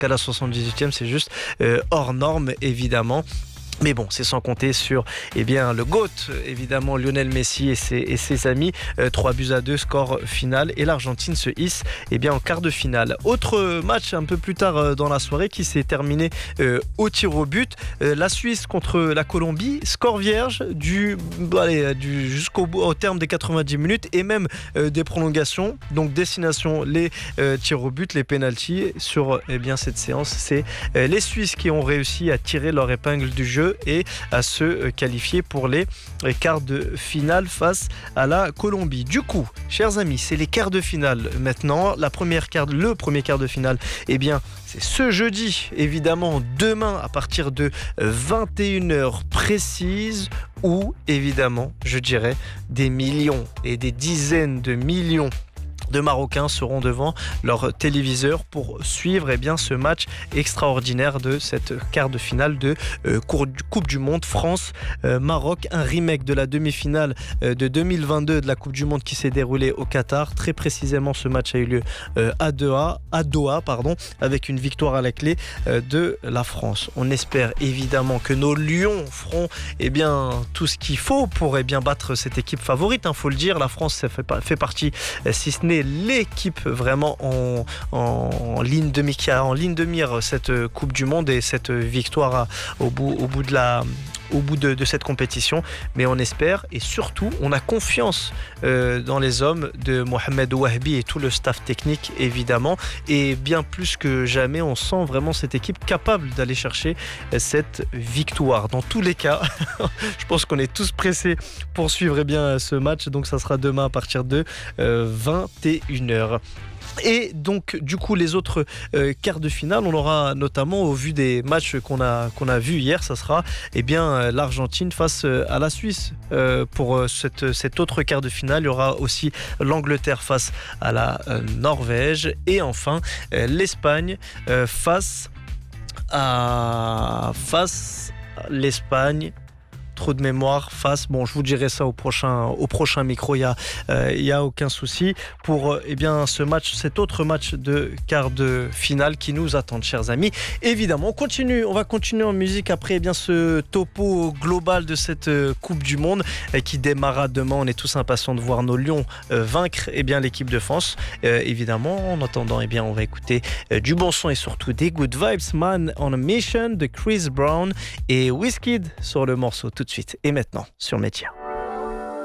qu'à la 78e, c'est juste hors norme, évidemment. Mais bon, c'est sans compter sur le GOAT, évidemment, Lionel Messi et ses amis. 3-2, score final. Et l'Argentine se hisse en quart de finale. Autre match un peu plus tard dans la soirée qui s'est terminé au tir au but. La Suisse contre la Colombie. Score vierge au terme des 90 minutes et même des prolongations. Donc destination les tirs au but, les pénaltys. Sur cette séance, c'est les Suisses qui ont réussi à tirer leur épingle du jeu et à se qualifier pour les quarts de finale face à la Colombie. Du coup, chers amis, c'est les quarts de finale maintenant. Le premier quart de finale, c'est ce jeudi, évidemment, demain à partir de 21h précises où, évidemment, je dirais, des millions et des dizaines de millions de Marocains seront devant leur téléviseur pour suivre ce match extraordinaire de cette quart de finale de Coupe du Monde France-Maroc, un remake de la demi-finale de 2022 de la Coupe du Monde qui s'est déroulée au Qatar. Très précisément, ce match a eu lieu à Doha, avec une victoire à la clé de la France. On espère évidemment que nos Lions feront tout ce qu'il faut pour battre cette équipe favorite. Faut le dire, la France fait partie, si ce n'est l'équipe vraiment en ligne de mire cette Coupe du Monde et cette victoire au bout de cette compétition. Mais on espère et surtout on a confiance dans les hommes de Mohamed Ouahbi et tout le staff technique, évidemment, et bien plus que jamais on sent vraiment cette équipe capable d'aller chercher cette victoire. Dans tous les cas, je pense qu'on est tous pressés pour suivre ce match, donc ça sera demain à partir de 21h. Et donc du coup les autres quarts de finale, on aura notamment, au vu des matchs qu'on a vus hier, ça sera l'Argentine face à la Suisse. Pour cet autre quart de finale, il y aura aussi l'Angleterre face à la Norvège et enfin l'Espagne face à l'Espagne. Trop de mémoire je vous dirai ça au prochain micro, il y a aucun souci pour cet autre match de quart de finale qui nous attend, chers amis. Évidemment, on va continuer en musique après ce topo global de cette Coupe du Monde qui démarrera demain. On est tous impatients de voir nos Lions vaincre l'équipe de France. Évidemment, en attendant, on va écouter du bon son et surtout des good vibes. Man on a Mission de Chris Brown et Wizkid sur le morceau tout de suite et maintenant sur Média.